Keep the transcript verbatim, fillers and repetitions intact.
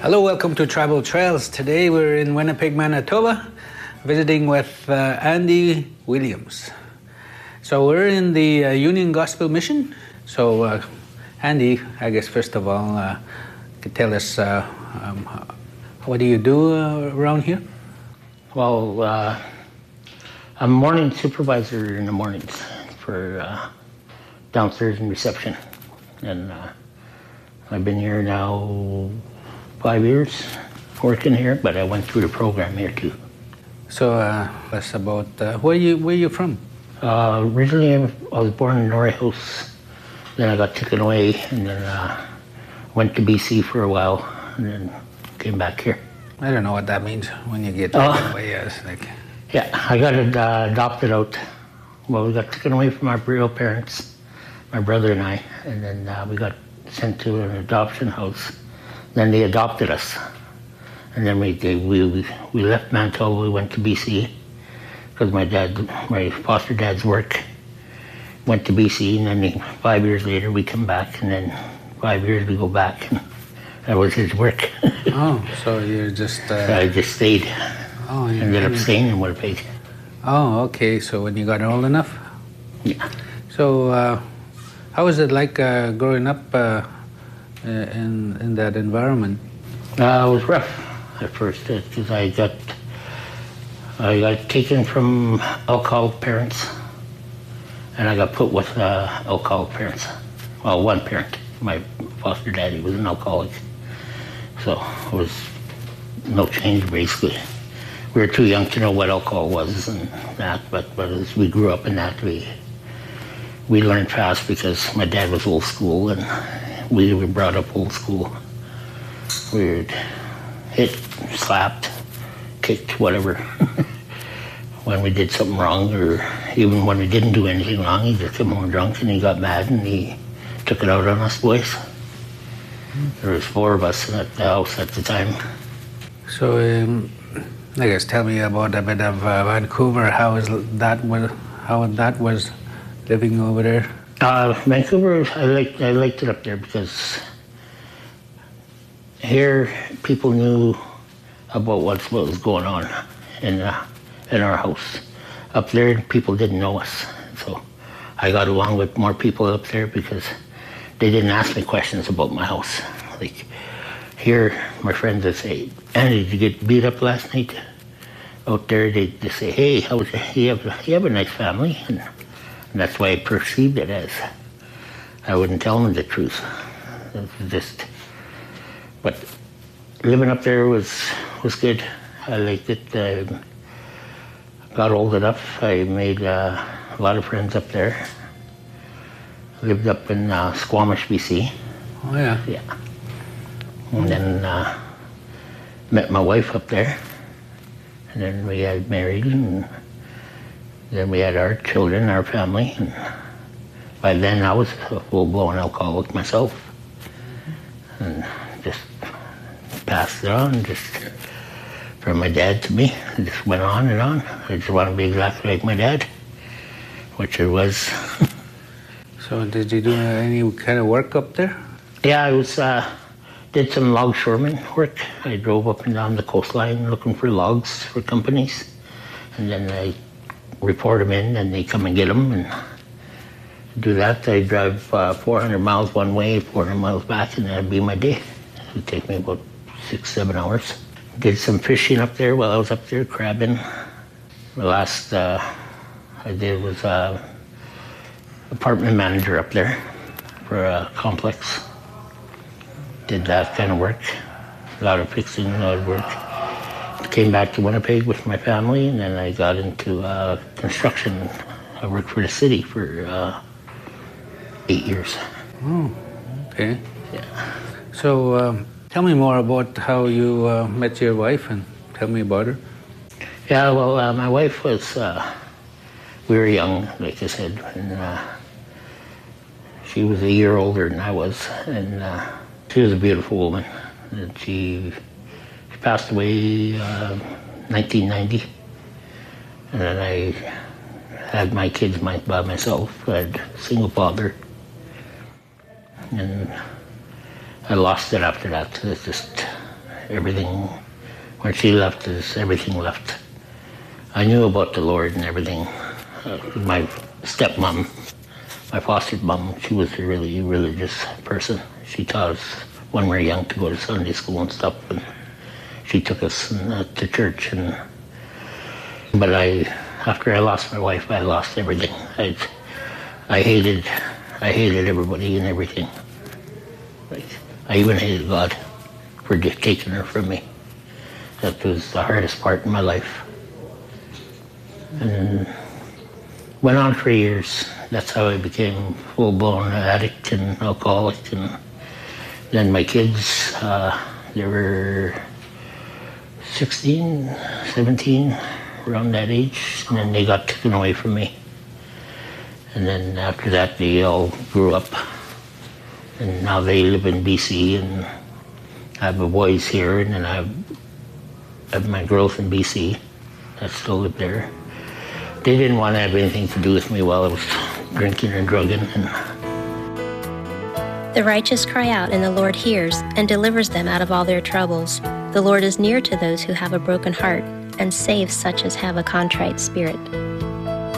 Hello, welcome to Tribal Trails. Today we're in Winnipeg, Manitoba, visiting with uh, Andy Williams. So we're in the uh, Union Gospel Mission. So uh, Andy, I guess first of all, uh, could tell us uh, um, what do you do uh, around here? Well, uh, I'm morning supervisor in the mornings for uh, downstairs in reception. And uh, I've been here now five years working here, but I went through the program here too. So uh, that's about, uh, where you where you from? Uh, originally I was born in Norrie House, then I got taken away and then uh, went to B C for a while and then came back here. I don't know what that means when you get taken uh, away. It's like... Yeah, I got uh, adopted out. Well, we got taken away from our real parents, my brother and I, and then uh, we got sent to an adoption house. Then they adopted us, and then we they, we we left Manitoba. We went to B C because my dad, my foster dad's work, went to B C, and then they, five years later we come back, and then five years we go back, and that was his work. Oh, so you're just... Uh... I just stayed. Oh, you ended up staying in Winnipeg. Oh, okay. So when you got old enough? Yeah. So uh, how was it like uh, growing up uh, in in that environment? Uh, it was rough at first because I got I got taken from alcoholic parents, and I got put with uh, alcoholic parents. Well, one parent, my foster daddy, was an alcoholic, so it was no change basically. We were too young to know what alcohol was and that, but, but as we grew up in that, we we learned fast because my dad was old school and we were brought up old school. We were hit, slapped, kicked, whatever, when we did something wrong, or even when we didn't do anything wrong, he just came home drunk and he got mad and he took it out on us boys. There was four of us at the house at the time. So, um, I guess tell me about a bit of uh, Vancouver. How is that? Was how that was living over there? Uh, Vancouver, I liked I liked it up there because here people knew about what, what was going on in uh, in our house. Up there, people didn't know us, so I got along with more people up there because they didn't ask me questions about my house. Like here, my friends would say, "Andy, did you get beat up last night?" Out there, they just say, "Hey, how was it? You have you have a nice family," and, and that's why I perceived it as. I wouldn't tell them the truth. It was just, but living up there was was good. I liked it. I got old enough. I made uh, a lot of friends up there. Lived up in uh, Squamish, B C. Oh yeah. Yeah. And then uh, met my wife up there. And then we had married, and then we had our children, our family. And by then I was a full-blown alcoholic myself. And just passed it on, just from my dad to me. It just went on and on. I just want to be exactly like my dad, which it was. So did you do any kind of work up there? Yeah, I was, uh, did some longshoreman work. I drove up and down the coastline looking for logs for companies. And then I report them in and they come and get them and do that. I drive uh, four hundred miles one way, four hundred miles back, and that'd be my day. It would take me about six, seven hours. Did some fishing up there while I was up there, crabbing. The last uh, I did was uh, apartment manager up there for a complex. Did that kind of work, a lot of fixing, a lot of work. Came back to Winnipeg with my family, and then I got into uh, construction. I worked for the city for uh, eight years. Oh, okay. Yeah. So um, tell me more about how you uh, met your wife, and tell me about her. Yeah, well, uh, my wife was, uh, we were young, like I said, and uh, she was a year older than I was, and uh, she was a beautiful woman. And she, she passed away uh, nineteen ninety, and then I had my kids my, by myself. I had a single father, and I lost it after that. It just, everything, when she left, is everything left. I knew about the Lord and everything. Uh, my stepmom, my foster mom, she was a really religious person. She taught us when we were young to go to Sunday school and stuff, and she took us uh, to church. And but I, after I lost my wife, I lost everything. I, I hated, I hated everybody and everything. Like, I even hated God for just taking her from me. That was the hardest part in my life. And went on for years. That's how I became full-blown addict and alcoholic. And then my kids, uh, they were sixteen, seventeen, around that age, and then they got taken away from me. And then after that, they all grew up, and now they live in B C, and I have the boys here, and then I have, I have my girls in B C that still live there. They didn't want to have anything to do with me while I was drinking and drugging. And the righteous cry out, and the Lord hears and delivers them out of all their troubles. The Lord is near to those who have a broken heart and saves such as have a contrite spirit.